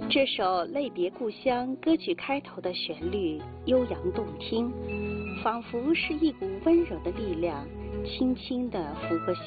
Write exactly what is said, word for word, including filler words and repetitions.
这首类别故乡歌曲开头的旋律悠扬动听，仿佛是一股温柔的力量，轻轻地拂过